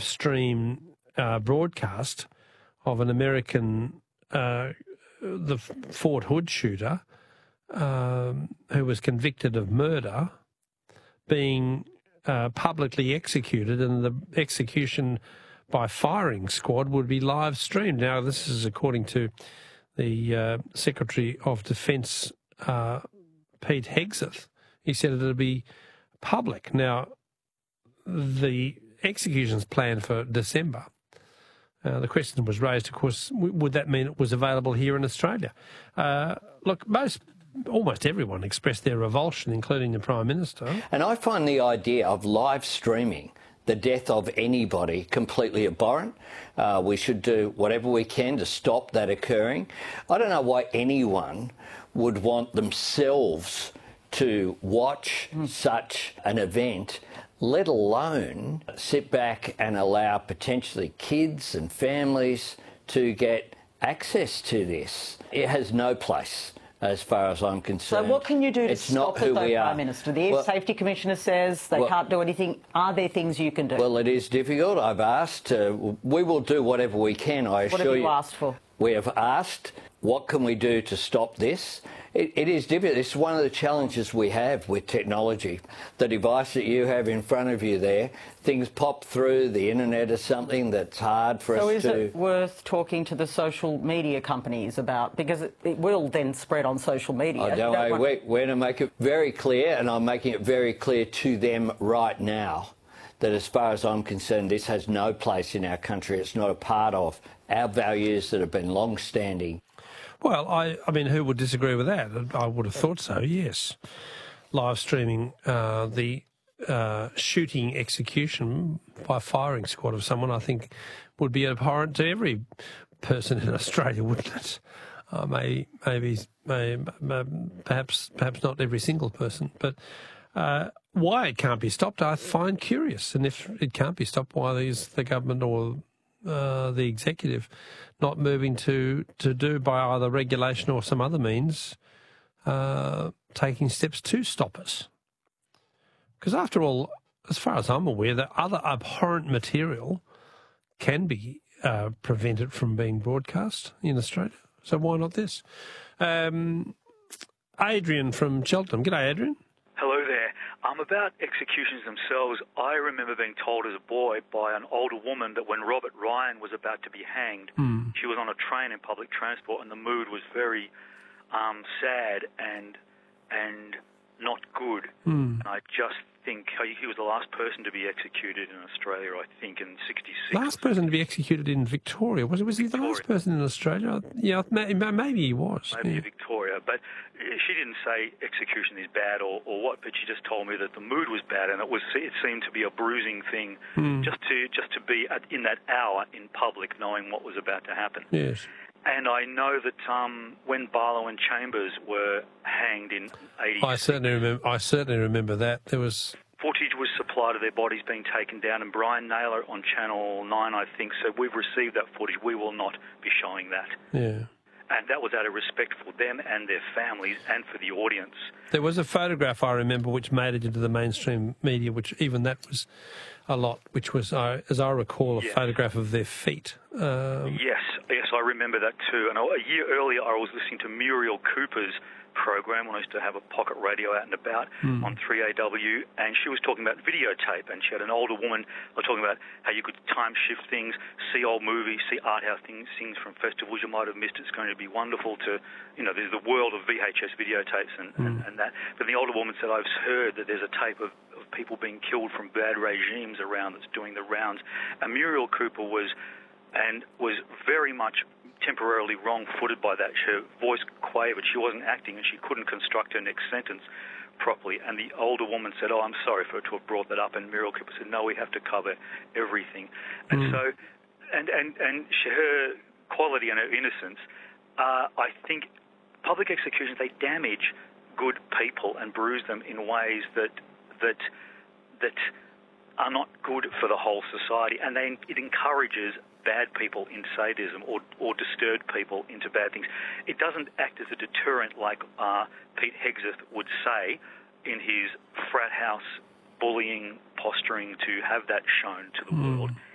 stream broadcast of an American, the Fort Hood shooter, who was convicted of murder, being publicly executed, and the execution by firing squad would be live streamed. Now, this is according to the Secretary of Defence, Pete Hegseth. He said it'll be public. Now, the execution's planned for December. The question was raised, of course, would that mean it was available here in Australia? Look, almost everyone expressed their revulsion, including the Prime Minister. And I find the idea of live streaming the death of anybody completely abhorrent. We should do whatever we can to stop that occurring. I don't know why anyone would want themselves to watch such an event, let alone sit back and allow potentially kids and families to get access to this. It has no place, as far as I'm concerned. So what can you do to stop it, though, Prime Minister? The Safety Commissioner says they can't do anything. Are there things you can do? Well, it is difficult. I've asked. We will do whatever we can, I assure you. What have you asked for? We have asked, what can we do to stop this? It is difficult. It's one of the challenges we have with technology. The device that you have in front of you there, things pop through, the internet is something that's hard for us to... So is it worth talking to the social media companies about, because it will then spread on social media? I don't know. We're going to make it very clear, and I'm making it very clear to them right now, that as far as I'm concerned, this has no place in our country. It's not a part of our values that have been long-standing. Well, I mean, who would disagree with that? I would have thought so, yes. Live streaming the shooting execution by firing squad of someone, I think, would be abhorrent to every person in Australia, wouldn't it? Perhaps not every single person, but why it can't be stopped, I find curious. And if it can't be stopped, why is the government or the executive not moving to do by either regulation or some other means, taking steps to stop us? Because after all, as far as I'm aware, the other abhorrent material can be prevented from being broadcast in Australia. So why not this? Adrian from Cheltenham. G'day, Adrian. Hello there. About executions themselves, I remember being told as a boy by an older woman that when Robert Ryan was about to be hanged, she was on a train in public transport and the mood was very sad and not good. And I just think he was the last person to be executed in Australia, I think, in 1966. Last person to be executed in Victoria. Was he the last person in Australia? Yeah, maybe he was. Maybe Victoria. But she didn't say execution is bad or what, but she just told me that the mood was bad and it seemed to be a bruising thing just to be in that hour in public knowing what was about to happen. Yes. And I know that when Barlow and Chambers were hanged in 1986... I certainly remember that. There was... footage was supplied of their bodies being taken down, and Brian Naylor on Channel 9, I think, said, we've received that footage, we will not be showing that. Yeah. And that was out of respect for them and their families and for the audience. There was a photograph, I remember, which made it into the mainstream media, which even that was a lot, which was, as I recall, a photograph of their feet. Yes, I remember that too. And a year earlier, I was listening to Muriel Cooper's program when I used to have a pocket radio out and about on 3AW, and she was talking about videotape, and she had an older woman talking about how you could time shift things, see old movies, see art house things from festivals you might have missed. It's going to be wonderful to, there's the world of VHS videotapes and that. But the older woman said, I've heard that there's a tape of people being killed from bad regimes around that's doing the rounds. And Muriel Cooper was very much temporarily wrong-footed by that. Her voice quavered. She wasn't acting, and she couldn't construct her next sentence properly. And the older woman said, I'm sorry for her to have brought that up. And Muriel Cooper said, no, we have to cover everything. And so, and her quality and her innocence, I think public executions, they damage good people and bruise them in ways that are not good for the whole society, and it encourages bad people in sadism or disturbed people into bad things. It doesn't act as a deterrent like Pete Hegseth would say in his frat house bullying posturing to have that shown to the world.